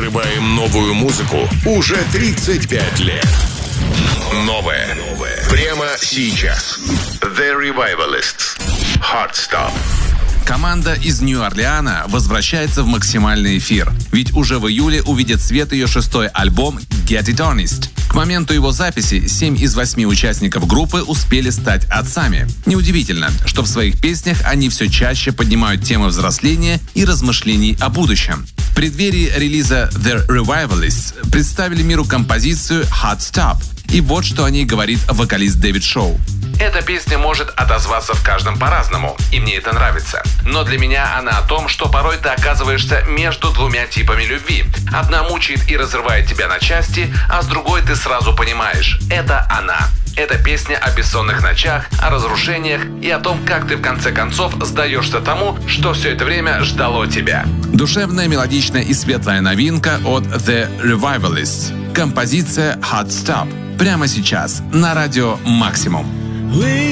Раскрываем новую музыку уже 35 лет. Новое. Прямо сейчас. The Revivalists. Heartstop. Команда из Нью-Орлеана возвращается в максимальный эфир, ведь уже в июле увидит свет ее 6-й альбом «Get It Honest». К моменту его записи 7 из 8 участников группы успели стать отцами. Неудивительно, что в своих песнях они все чаще поднимают темы взросления и размышлений о будущем. В преддверии релиза The Revivalists представили миру композицию «Heartstop». И вот что о ней говорит вокалист Дэвид Шоу. Эта песня может отозваться в каждом по-разному, и мне это нравится. Но для меня она о том, что порой ты оказываешься между двумя типами любви. Одна мучает и разрывает тебя на части, а с другой ты сразу понимаешь – это она. Это песня о бессонных ночах, о разрушениях и о том, как ты в конце концов сдаешься тому, что все это время ждало тебя. Душевная, мелодичная и светлая новинка от The Revivalists. Композиция «Heartstop». Прямо сейчас на радио «Максимум».